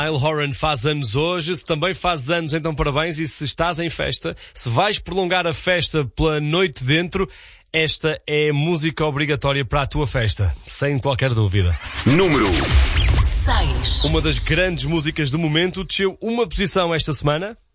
Niall Horan faz anos hoje. Se também fazes anos, então parabéns. E se estás em festa, se vais prolongar a festa pela noite dentro, esta é música obrigatória para a tua festa, sem qualquer dúvida. Número 6. Uma das grandes músicas do momento desceu uma posição esta semana.